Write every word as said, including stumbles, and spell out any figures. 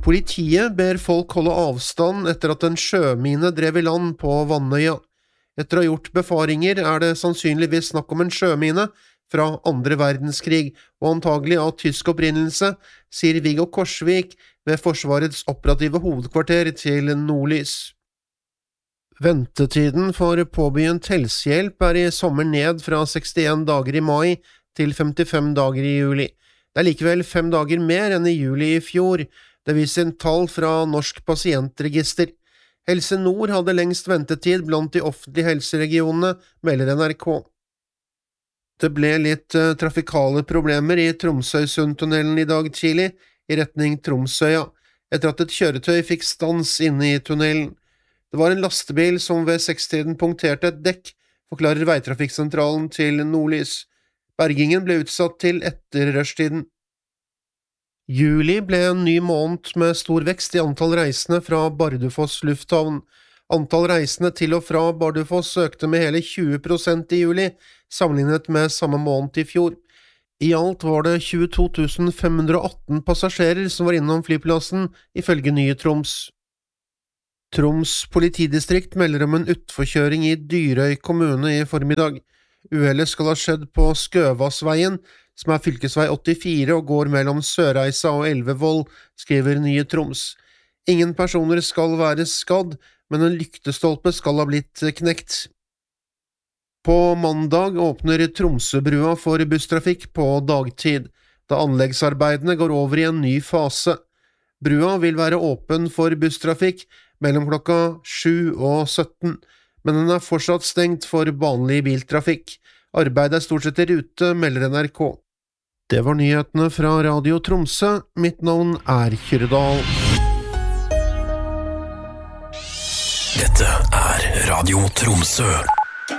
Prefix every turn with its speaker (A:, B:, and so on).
A: Politiet ber folk holde avstand etter at en sjømine drev i land på Vannøya. Etter å ha gjort befaringer er det sannsynligvis snakk om en sjømine fra andre verdenskrig, og antagelig av tysk opprinnelse, sier Viggo Korsvik ved Forsvarets operative hovedkvarter til Nordlys. Ventetiden for påbegynt helsehjelp er i sommer ned fra sekstien dager i mai til femtifem dager i juli. Det er likevel fem dager mer enn i juli i fjor, det viser tall fra Norsk pasientregister. Helse Nord hadde lengst ventetid blant de offentlige helseregionene, melder N R K. Det ble litt uh, trafikale problemer i Tromsøysundtunnelen i dag tidlig, i retning Tromsøya, etter at et kjøretøy fikk stans inne i tunnelen. Det var en lastebil som ved sekstiden punkterte et dekk, forklarer veitrafikksentralen til Nordlys. Bergingen ble utsatt til etter rushtiden. Juli ble en ny måned med stor vekst i antall reisende fra Bardufoss lufthavn. Antall reisende til og fra Bardufoss økte med hele tjue prosent i juli, sammenlignet med samme måned i fjor. I alt var det tjueto tusen fem hundre og atten passasjerer som var innom flyplassen, ifølge Nye Troms. Troms politidistrikt melder om en utforkjøring i Dyrøy kommune i formiddag. Uhellet skal ha skjedd på Skøvassveien, som er fylkesvei åttifire og går mellom Sørreisa og Elvevoll, skriver Nye Troms. Ingen personer skal være skadd, men en lyktestolpe skal ha blitt knekt. På mandag åpner Tromsøbrua for busstrafikk på dagtid, da anleggsarbeidene går over i en ny fase. Brua vil være åpen for busstrafikk mellom klokka sju og sytten, men den er fortsatt stengt for vanlig biltrafikk. Arbeidet er stort sett i rute, melder N R K. Det var nyhetene fra Radio Tromsø. Mitt navn er Kyrdal.
B: Dette er Radio Tromsø.